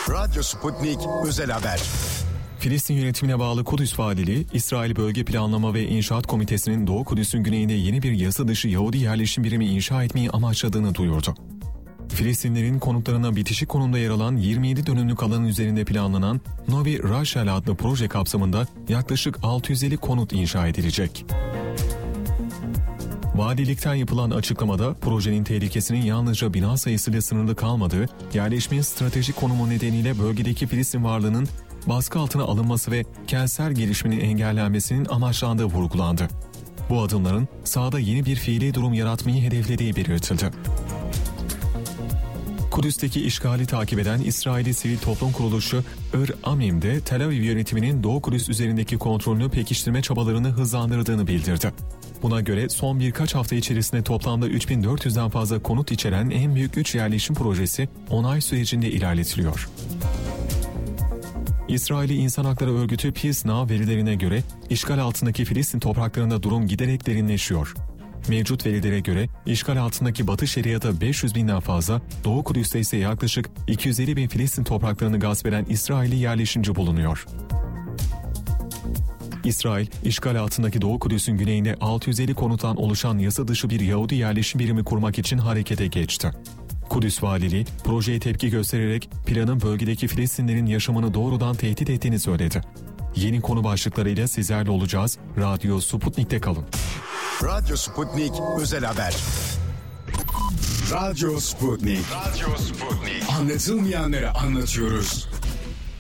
Radyo Sputnik Özel Haber. Filistin yönetimine bağlı Kudüs Valiliği, İsrail Bölge Planlama ve İnşaat Komitesi'nin Doğu Kudüs'ün güneyinde yeni bir yasa dışı Yahudi yerleşim birimi inşa etmeyi amaçladığını duyurdu. Filistinlerin konutlarına bitişik konumda yer alan 27 dönümlük alanın üzerinde planlanan Novi Rachel adlı proje kapsamında yaklaşık 650 konut inşa edilecek. Valilikten yapılan açıklamada projenin tehlikesinin yalnızca bina sayısıyla sınırlı kalmadığı, yerleşmenin stratejik konumu nedeniyle bölgedeki Filistin varlığının baskı altına alınması ve kentsel gelişmenin engellenmesinin amaçlandığı vurgulandı. Bu adımların sahada yeni bir fiili durum yaratmayı hedeflediği belirtildi. Kudüs'teki işgali takip eden İsraili sivil toplum kuruluşu Ir-Amim'de Tel Aviv yönetiminin Doğu Kudüs üzerindeki kontrolünü pekiştirme çabalarını hızlandırdığını bildirdi. Buna göre son birkaç hafta içerisinde toplamda 3400'den fazla konut içeren en büyük 3 yerleşim projesi onay sürecinde ilerletiliyor. İsraili İnsan Hakları Örgütü Peace Now verilerine göre işgal altındaki Filistin topraklarında durum giderek derinleşiyor. Mevcut verilere göre işgal altındaki Batı Şeriat'a 500 binden fazla, Doğu Kudüs'te ise yaklaşık 250 bin Filistin topraklarını gasp eden İsrailli yerleşimci bulunuyor. İsrail, işgal altındaki Doğu Kudüs'ün güneyinde 650 konuttan oluşan yasa dışı bir Yahudi yerleşim birimi kurmak için harekete geçti. Kudüs Valiliği, projeye tepki göstererek planın bölgedeki Filistinlerin yaşamını doğrudan tehdit ettiğini söyledi. Yeni konu başlıklarıyla sizlerle olacağız. Radyo Sputnik'te kalın. Radyo Sputnik Özel Haber. Radyo Sputnik. Radyo Sputnik. Anlatılmayanları anlatıyoruz.